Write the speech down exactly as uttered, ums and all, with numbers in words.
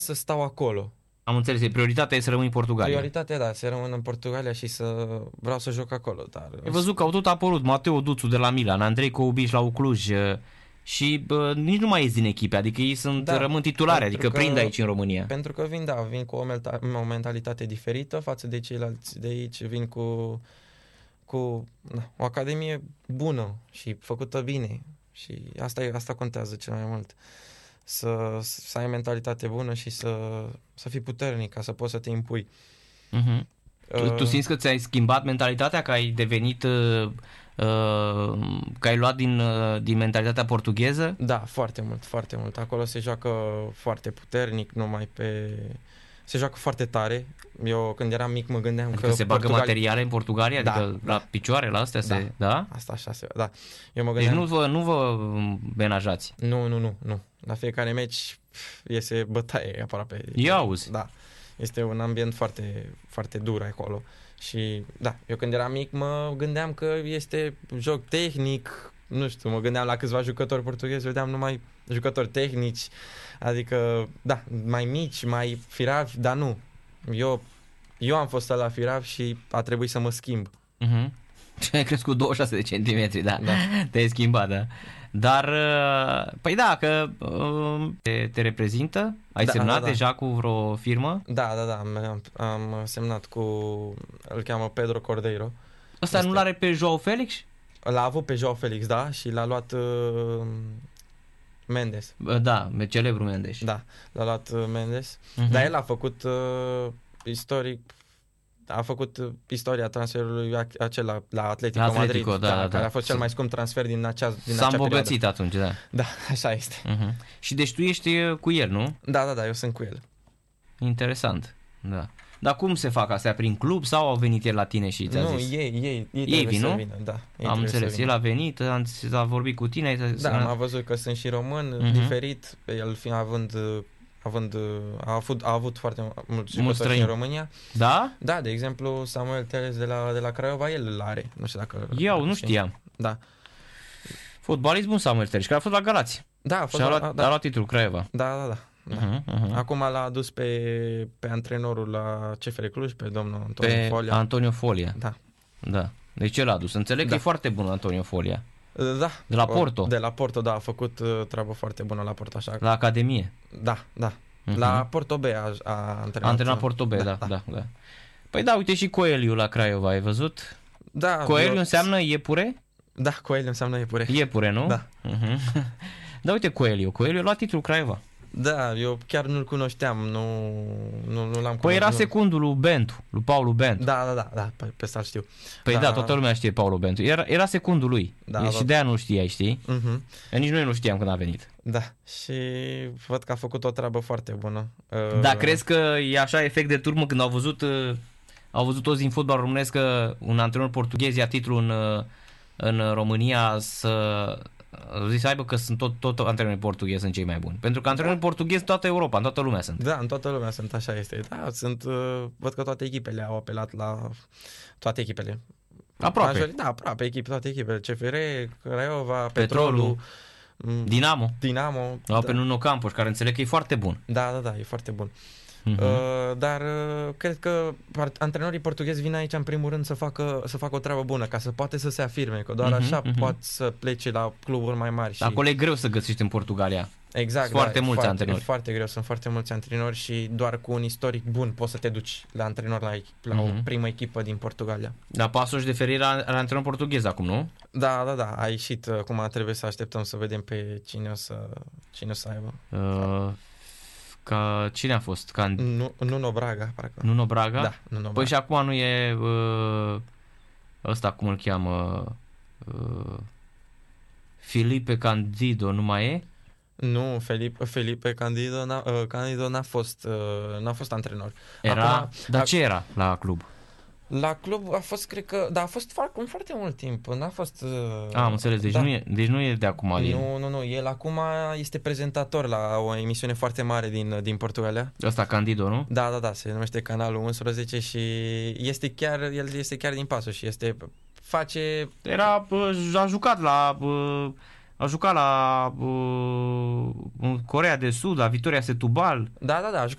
să stau acolo. Am înțeles, prioritatea e să rămâi în Portugalia. Prioritatea, da, să rămân în Portugalia și să vreau să joc acolo. Dar... Ai văzut că au tot apărut Mateo Duțu de la Milan, Andrei Coubiș la Cluj și bă, nici nu mai ies din echipe, adică ei sunt, Da, rămân titulare, pentru adică că- prind aici în România. Pentru că vin, da, vin cu o, melta- o mentalitate diferită față de ceilalți de aici, vin cu, cu na, o academie bună și făcută bine și asta, e, asta contează cel mai mult. Să, să ai mentalitate bună și să, să fii puternic ca să poți să te impui. Uh-huh. Tu, Uh, tu simți că ți-ai schimbat mentalitatea, că ai devenit, uh, uh, că ai luat din, uh, din mentalitatea portugheză? Da, foarte mult, foarte mult. Acolo se joacă foarte puternic, numai pe... Se joacă foarte tare. Eu când eram mic mă gândeam Adică că se bagă Portugal- materiale în Portugalia? Da, Adică da. la picioare, la astea Da. se... Da? Asta așa se... Da. Eu mă Deci gândeam... nu vă, nu vă menajați. Nu, nu, nu, nu. La fiecare meci pf, iese bătaie aproape. Ia auzi. Da. Este un ambient foarte, foarte dur acolo. Și da, eu când eram mic mă gândeam că este joc tehnic, nu știu, mă gândeam la câțiva jucători portughezi, vedeam numai jucători tehnici, adică, da, mai mici, mai firavi, dar nu. Eu, eu am fost la firav și a trebuit să mă schimb. Uh-huh. Și ai crescut douăzeci și șase de centimetri, da. Da. Te-ai schimbat, da. Dar, uh, păi da, că uh, te, te reprezintă? Ai Da, semnat da, da. deja cu vreo firmă? Da, da, da, am, am semnat cu, îl cheamă Pedro Cordeiro. Ăsta Este- nu l-are pe Joao Felix? L-a avut pe Joao Felix, da, și l-a luat uh, Mendes. Bă, Da, me- celebru Mendes. Da, l-a luat uh, Mendes. Mhm. Dar el a făcut uh, istoric, a făcut uh, istoria transferului ac- acela la Atletico, Atletico, Madrid, da, da, da. care a fost cel mai scump transfer din acea, din S-a acea perioadă. îmbogățit atunci, da. Da, așa este. Uh-huh. Și deci tu ești uh, cu el, nu? Da, da, da, eu sunt cu el. Interesant. Da. Dar cum se fac astea? Prin club sau au venit el la tine și ți-a Nu, zis? ei, ei, ei, Ei trebuie vin, să nu? vină, da. Ei Am trebuie să înțeles. vină. El a venit, a, a vorbit cu tine. ai- Da, m-a văzut că sunt și român, Mhm. diferit, el fiind având, având a, avut, a avut foarte mulți jucători și străini. în România. Da? Da, de exemplu, Samuel Teles de la, de la Craiova, el îl are. Nu știu dacă... Eu dacă nu știi. știam. Da. Fotbalist bun Samuel Teriș, care a fost la Galați. Da, a Și fost a la, luat, da, a luat titlul Craiova. da, da, da. da. Uh-huh, uh-huh. Acum l-a adus pe, pe antrenorul la C F R Cluj, pe domnul Antonio Pe Folia. Antonio Folia. Da. Da. Deci ce l-a adus? Înțeleg că Da. e foarte bun Antonio Folia. Da. De la Porto. De la Porto, da, a făcut uh, treabă foarte bună la Porto, așa. La Academie. Da, da. Mhm. La Porto B a, a antrenat. Antrenat Porto B, da, da, da, da. Păi da, uite și Coeliu la Craiova, ai văzut? Da, Coeliu eu- înseamnă iepure? Da, Coeliu înseamnă iepure. Iepure, nu? Da. Uh-huh. Da, uite Coeliu. Coeliu a luat titlul Craiova. Da, eu chiar nu-l cunoșteam, nu, nu, nu l-am Păi era cunoscut. secundul lui Bentu, lui Paulu Bentu. Da, da, da, da, pe, pe asta știu. Păi da, toată lumea știe Paulu Bentu. Era, era secundul lui. Da, și da. de aia nu știai, știi? Mhm. Nici noi nu știam când a venit. Da, și văd că a făcut o treabă foarte bună. Uh, Da, crezi că e așa efect de turmă când au văzut uh, au văzut toți din fotbal românesc că un antrenor portughez ia titlul în, uh, în România să au zis să aibă că sunt tot, tot antrenorii portughezi sunt cei mai buni. Pentru că antrenorii portughezi toată Europa, în toată lumea sunt. Da, în toată lumea sunt, așa este. Da, sunt, uh, văd că toate echipele au apelat la toate echipele. Aproape. Majori- Da, aproape echipe, toate echipele. C F R, Craiova, Petrolul, Petrolul, m, Dinamo. Dinamo. Au Da, pe Nuno Campos, care înțeleg că e foarte bun. da, da, da, e foarte bun. Uh-huh. Uh, dar uh, cred că par- antrenorii portughezi vin aici în primul rând să facă, să facă o treabă bună, ca să poate să se afirme, că doar Mhm, așa mhm. poate să plece la cluburi mai mari. Și... Acolo e greu să găsești în Portugalia. Exact, sunt foarte e mulți foarte, antrenori. E foarte greu, sunt foarte mulți antrenori și doar cu un istoric bun poți să te duci la antrenor la, la Mhm. o primă echipă din Portugalia. Dar Pasos de Ferreira are antrenor portughez acum, nu? Da, da, da, a ieșit, acum trebuie să așteptăm să vedem pe cine o să, cine o să aibă. Uh, ca cine a fost? Ca Nu, Nuno Braga, parcă. Nuno Braga? Da, Nuno Păi Braga. și acum nu e uh, ăsta, cum îl cheamă, uh, Felipe Candido, nu mai e? Nu, Felipe, Felipe Candido, n-a, uh, Candido n-a fost, uh, n-a fost antrenor. Era, Acum, dar ac- ce era la club? La club a fost, cred că, da, a fost foarte, în foarte mult timp, n-a fost... Uh, Ah, am înțeles, deci, da. nu e, deci nu e de acum. din- Nu, nu, nu, el acum este prezentator la o emisiune foarte mare din, din Portugalia. Ăsta Candido, nu? Da, da, da, se numește Canalul unsprezece și este chiar, el este chiar din Pasos și este, face, Era, uh, a jucat la... Uh, a jucat la uh, Coreea de Sud, la Vitória Setúbal. da, da, da, a jucat